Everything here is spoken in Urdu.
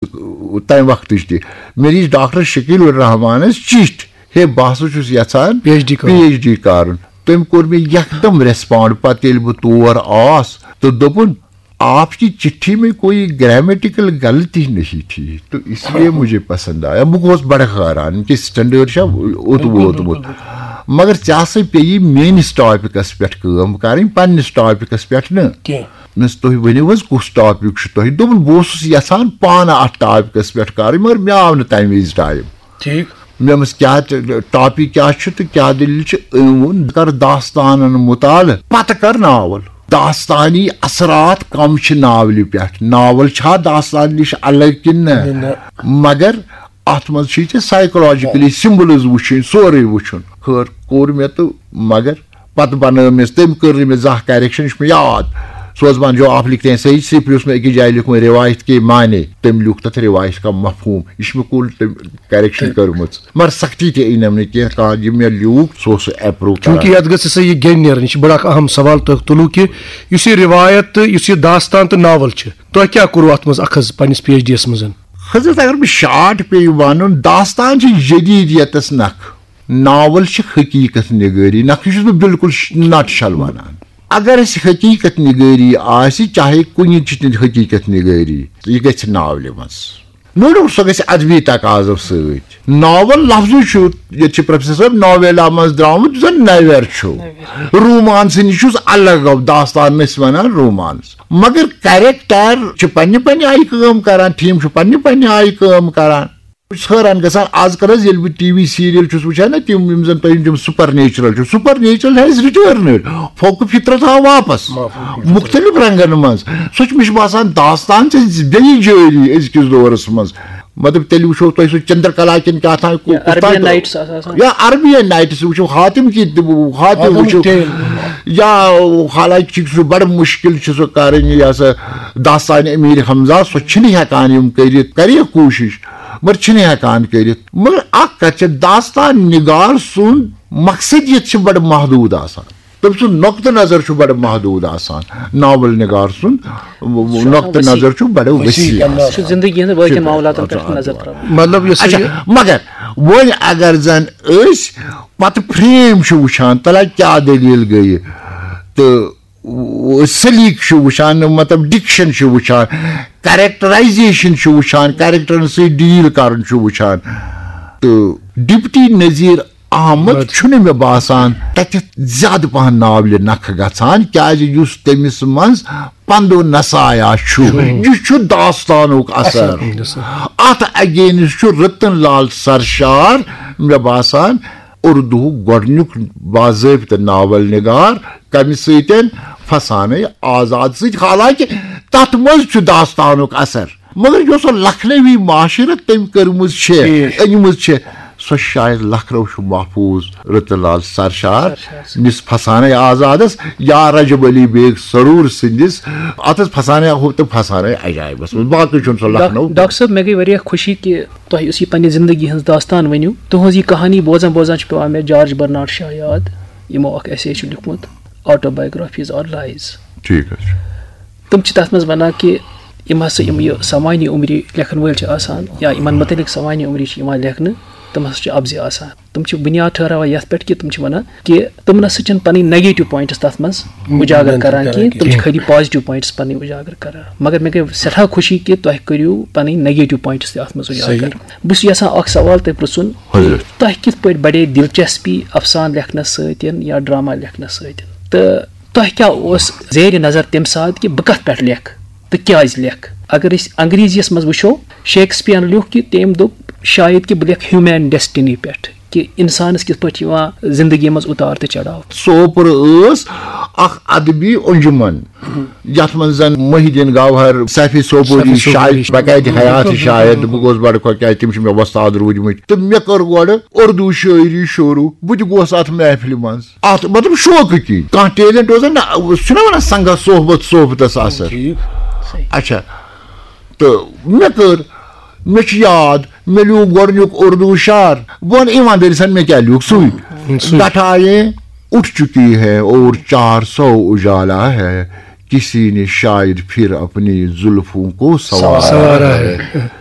تمہِ وقتٕچ تہِ مےٚ دِژ ڈاکٹر شکیٖل الرحمانس چِٹھۍ ہے بہٕ ہسا چھُس یژھان PhD کرُن تٔمۍ کوٚر مےٚ یکدم ریسپونڈ پتہٕ ییٚلہِ بہٕ تور آس تہٕ دوٚپُن آپ کی چٹھی میں کوئی گرامیٹیکل غلطی نہیں تھی تو اس لیے مجھے پسند آیا بہٕ گوس بڑٕ حٲران کہ سٹینڈٲرڈ چھا اوٚت ووتمُت مگر ژےٚ ہسا پیٚیی میٲنِس ٹاپکس پٮ۪ٹھ کٲم کرٕنۍ پننِس ٹاپکس پٮ۪ٹھ نہٕ مےٚ دوٚپُس تُہۍ ؤنِو حظ کُس ٹاپک چھُ تۄہہِ دوٚپُن بہٕ اوسُس یژھان پانہٕ اتھ ٹاپکس پٮ۪ٹھ کرٕنۍ مگر مےٚ آو نہٕ تمہِ وِزِ ٹایم ٹھیٖک مےٚ دوٚپمَس کیٛاہ ٹاپک کیٛاہ چھُ تہٕ کیٛاہ دٔلیٖل چھِ أمۍ ووٚن کر داستانن مُطالعہٕ پتہٕ کر ناول داستانی اثرات کم چھِ ناولہِ پٮ۪ٹھ ناول چھا داستان نِش الگ کِنہٕ نہ مگر اتھ منٛز چھُے ژےٚ سایکولجکلی سمبلز وٕچھِنۍ سورُے وٕچھُن خٲر کوٚر مےٚ تہٕ مگر پتہٕ بنٲو مےٚ تٔمۍ کٔر نہٕ مےٚ زانٛہہ کریکشن یہِ چھُ مےٚ یاد سوزبان جو آپ لکھتے ہیں صحیح صرف اس میں ایک ہی جائے لکھوں روایت کے معنی تم لکھ تتھ روایت کا مفہوم یہ میں کل کریکشن کرمت مگر سختی تہ اینم نہ کینٛہہ کانٛہہ یہِ مےٚ لیوٗکھ سُہ اوس اپروو چونکہ یتھ گژھِ سا یہ گیٚن نیرٕنۍ یہِ چھُ بڑٕ اکھ اہم سوال تۄہہِ تُلوٗ کہِ یُس یہِ روایت تہٕ یُس یہِ داستان تہٕ ناول چھِ تۄہہِ کیٛاہ کوٚروٕ اتھ منٛز اکھ حظ پننِس PhD یس منٛز حضرت اگر بہٕ شاٹ پیٚیہِ ونُن داستان چھِ جدیدیتس نکھٕ ناول چھِ حقیٖقت نگٲری نکھٕ چھُس بہٕ بالکل نٹ شل ونان اگر اَسہِ حقیٖقت نگٲری آسہِ چاہے کُنہِ چہِ حقیٖقت نگٲری یہِ گژھِ ناولہِ منٛز نو ڈاوُٹ سۄ گژھِ ادبی تقاضو سۭتۍ ناول لفظٕے چھُ ییٚتہِ چھِ پروفیسر صٲب ناویلا منٛز درٛامُت یُس زن نویر چھُ رومانسہٕ نِش چھُس الگ داستان ٲسۍ ونان رومانس مگر کریکٹر چھِ پننہِ پننہِ آیہِ کٲم کران تھیٖم چھُ پننہِ پننہِ آیہِ کٲم کران بہٕ چھُس حٲران گژھان آز کل حظ ییٚلہِ بہٕ TV سیٖریل چھُس وٕچھان نا تِم یِم زن تِم سُپر نیچرل چھُ سُپر نیچرل ہیز رِٹٲرنٕڈ فوکہٕ فطرت آو واپس مختلف رنگن منٛز سُہ چھُ مےٚ چھُ باسان داستان چھِ بیٚیہِ جٲری أزکِس دورس منٛز مطلب تیٚلہِ وٕچھو تۄہہِ سُہ چندرکلا کِنۍ کیٛاہ تام یا عربین نایٹس وٕچھو حاتم کی حاتم وٕچھو یا حالانکہِ چھُ سُہ بڑٕ مُشکل چھُ سُہ کرٕنۍ یہِ ہسا داستانہِ امیٖر حمزہ سۄ چھِنہٕ ہٮ۪کان یِم کٔرِتھ کریکھ کوٗشش مگر چھِنہٕ ہٮ۪کان کٔرِتھ مگر اکھ کتھ چھِ داستان نگار سُنٛد مقصدیت چھِ بڑٕ محدوٗد آسان تٔمۍ سُنٛد نۄقطہٕ نظر چھُ بڑٕ محدوٗد آسان ناول نگار سُنٛد نۄقطہٕ نظر چھُ بڑٕ وسیع مگر وۄنۍ اگر زن أسۍ پتہٕ فریم چھِ وٕچھان تلا کیٛاہ دٔلیٖل گٔیہِ تہٕ سلیٖق چھُ وٕچھان مطلب ڈِکشن چھُ وٕچھان کریکٹرایزیشن چھُ وٕچھان کریکٹرن سۭتۍ ڈیٖل کرُن چھُ وٕچھان تہٕ ڈپٹی نذیٖر احمد چھُنہٕ مےٚ باسان تتٮ۪تھ زیادٕ پہن ناولہِ نکھٕ گژھان کیٛازِ یُس تٔمِس منٛز پندو نسایا چھُ یہِ چھُ داستانُک اثر اتھ اگینسٹ چھُ رتن لال سرشار مےٚ باسان اردوٗہُک گۄڈنیُک باضٲبطہٕ ناول نگار کمہِ سۭتۍ فسانَے آزاد سۭتۍ حالانکہِ تتھ منٛز چھُ داستانُک اثر مگر یۄس سۄ لکھنوی معاشرت تٔمۍ کٔرمٕژ چھےٚ أنمٕژ چھےٚ سۄ شاید لکھنو چھُ محفوٗظ رتن لال سرشار نِس فسانَے آزادس یا رجب علی بیگ سروٗر سٕنٛدِس اتھ ٲس فسانَے ہُہ تہٕ فسانَے عجایبس منٛز باقٕے چھُنہٕ سۄ لکھنو. ڈاکٹر صٲب مےٚ گٔے واریاہ خوشی کہِ تۄہہِ یُس یہِ پننہِ زندگی ہٕنٛز داستان ؤنِو تُہنٛز یہِ کہانی بوزان بوزان چھُ پیٚوان مےٚ جارج برنارڈ شاہ یاد یِمو اکھ ایسے چھُ لیوٗکھمُت آٹوبایوگرافیٖز آر لایز تِم چھِ تتھ منٛز ونان کہِ یِم ہسا یِم یہِ سوانہِ عمری لیکھن وٲلۍ چھِ آسان یا یِمن متعلق سوانہِ عمری چھِ یِوان لیکھنہٕ تِم ہسا چھِ ابزِ آسان تِم چھِ بُنیاد ٹھہراوان یتھ پٮ۪ٹھ کہِ تِم چھِ ونان کہِ تِم نسا چھِنہٕ پنٕنۍ نگیٹِو پوینٹس تتھ منٛز اُجاگر کران کینٛہہ تِم چھِ خٲلی پازٹِو پوینٹس پنٕنۍ اُجاگر کران مگر مےٚ گٔے سٮ۪ٹھاہ خوشی کہِ تۄہہِ کٔرِو پنٕنۍ نگیٹِو پوینٹس تہِ اتھ منٛز اُجاگر بہٕ چھُس یژھان اکھ سوال تۄہہِ پرژھُن تۄہہِ کِتھ پٲٹھۍ بڑے دلچسپی افسانہٕ لیکھنس سۭتۍ یا ڈراما لیکھنس سۭتۍ تہٕ تۄہہِ کیٛاہ اوس زیرِ نظر تمہِ ساتہٕ کہِ بہٕ کتھ پٮ۪ٹھ لیکھٕ تہٕ کیٛازِ لیکھٕ اگر أسۍ انگریٖزیس منٛز وٕچھو شیکسپیرن لیوٗکھ کہِ تٔمۍ دوٚپ شاید کہِ بہٕ لیکھٕ ہیوٗمین ڈیسٹنی پٮ۪ٹھ کہِ انسانس کِتھ پٲٹھۍ یِوان زندگی منٛز اُتار تہٕ چڑاو. سوپور ٲس اکھ ادبی انجمن یتھ منٛز زن محی الدیٖن گوہر سیفی سوپوری شاید بقایدٕ حیات شاید بہٕ گوس بڑٕ خۄش کیٛازِ تِم چھِ مےٚ وۄستاد روٗدمٕتۍ تہٕ مےٚ کٔر گۄڈٕ اردوٗ شٲعری شروٗع بہٕ تہِ گوس اتھ محفلہِ منٛز اتھ مطلب شوقہٕ کِنۍ کانٛہہ ٹیلنٹ اوس نہ چھُنہ ونان سنگا صحبت صحبتس اثر اچھا تہٕ مےٚ کٔر مےٚ چھُ یاد مےٚ لیوٗکھ گۄڈنیُک اردوٗ شعر بہٕ وَنہٕ ایٖماندٲری سان مےٚ کیٛاہ لیوٗکھ سُے بٹھایے اٹھ چُکی ہے اور 400 اجالا ہے کسی نے شاید پھر اپنی زلفوں کو سنوارا ہے